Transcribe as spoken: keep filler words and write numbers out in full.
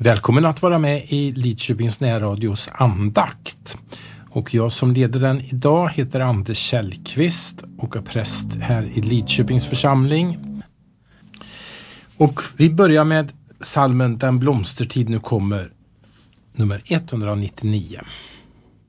Välkommen att vara med i Lidköpings närradios andakt. Och jag som leder den idag heter Anders Källqvist och är präst här i Lidköpings församling. Och vi börjar med psalmen Den blomstertid nu kommer, nummer etthundranittionio.